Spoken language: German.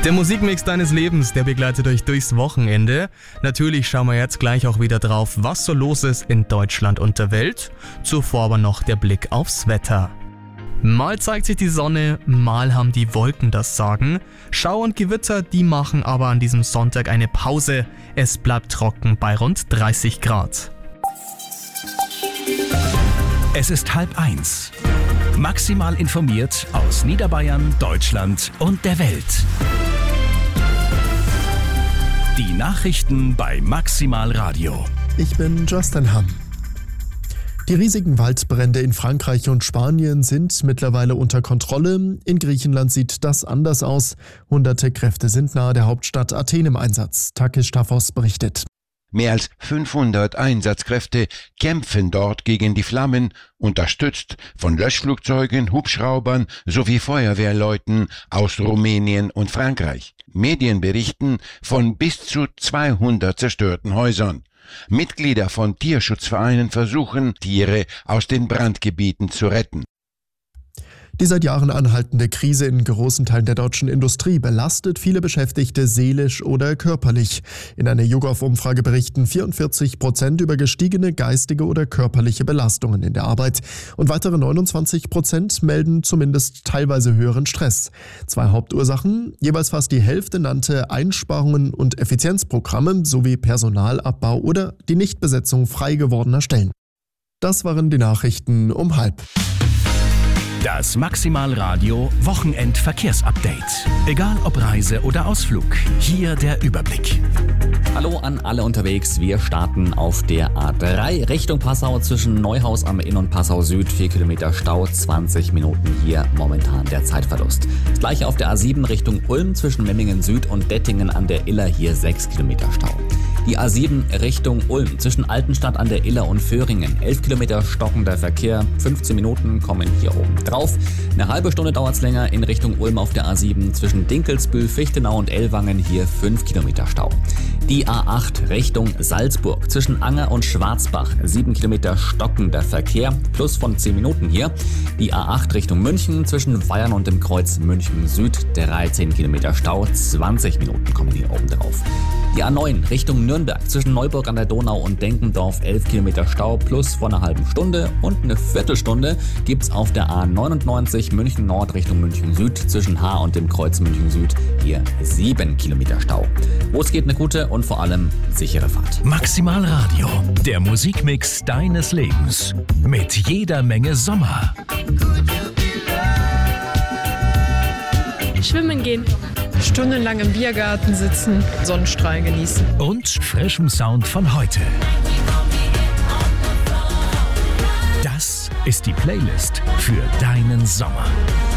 Der Musikmix deines Lebens, der begleitet euch durchs Wochenende. Natürlich schauen wir jetzt gleich auch wieder drauf, was so los ist in Deutschland und der Welt. Zuvor aber noch der Blick aufs Wetter. Mal zeigt sich die Sonne, mal haben die Wolken das Sagen. Schauer und Gewitter, die machen aber an diesem Sonntag eine Pause. Es bleibt trocken bei rund 30 Grad. Es ist 12:30. Maximal informiert aus Niederbayern, Deutschland und der Welt. Die Nachrichten bei Maximal Radio. Ich bin Justin Hamm. Die riesigen Waldbrände in Frankreich und Spanien sind mittlerweile unter Kontrolle. In Griechenland sieht das anders aus. Hunderte Kräfte sind nahe der Hauptstadt Athen im Einsatz. Takis Staphos berichtet. Mehr als 500 Einsatzkräfte kämpfen dort gegen die Flammen, unterstützt von Löschflugzeugen, Hubschraubern sowie Feuerwehrleuten aus Rumänien und Frankreich. Medien berichten von bis zu 200 zerstörten Häusern. Mitglieder von Tierschutzvereinen versuchen, Tiere aus den Brandgebieten zu retten. Die seit Jahren anhaltende Krise in großen Teilen der deutschen Industrie belastet viele Beschäftigte seelisch oder körperlich. In einer YouGov-Umfrage berichten 44% über gestiegene geistige oder körperliche Belastungen in der Arbeit und weitere 29% melden zumindest teilweise höheren Stress. 2 Hauptursachen, jeweils fast die Hälfte nannte Einsparungen und Effizienzprogramme sowie Personalabbau oder die Nichtbesetzung frei gewordener Stellen. Das waren die Nachrichten um 12:30. Das Maximal Radio Wochenendverkehrsupdate. Egal ob Reise oder Ausflug, hier der Überblick. Hallo an alle unterwegs. Wir starten auf der A3 Richtung Passau zwischen Neuhaus am Inn und Passau Süd. 4 Kilometer Stau, 20 Minuten hier momentan der Zeitverlust. Das gleiche auf der A7 Richtung Ulm zwischen Memmingen Süd und Dettingen an der Iller. Hier 6 Kilometer Stau. Die A7 Richtung Ulm zwischen Altenstadt an der Iller und Föhringen. 11 Kilometer stockender Verkehr. 15 Minuten kommen hier oben drauf. Eine halbe Stunde dauert es länger in Richtung Ulm auf der A7 zwischen Dinkelsbühl, Fichtenau und Ellwangen. Hier 5 Kilometer Stau. Die A8 Richtung Salzburg zwischen Anger und Schwarzbach. 7 Kilometer stockender Verkehr. Plus von 10 Minuten hier. Die A8 Richtung München zwischen Weyern und dem Kreuz München Süd. 13 Kilometer Stau. 20 Minuten kommen hier oben drauf. Die A9 Richtung Nürnberg zwischen Neuburg an der Donau und Denkendorf 11 Kilometer Stau plus von einer halben Stunde und eine Viertelstunde gibt's auf der A99 München Nord Richtung München Süd zwischen Haar und dem Kreuz München Süd hier 7 Kilometer Stau. Wo es geht, eine gute und vor allem sichere Fahrt. Maximal Radio, der Musikmix deines Lebens mit jeder Menge Sommer. Schwimmen gehen. Stundenlang im Biergarten sitzen, Sonnenstrahlen genießen. Und frischem Sound von heute. Das ist die Playlist für deinen Sommer.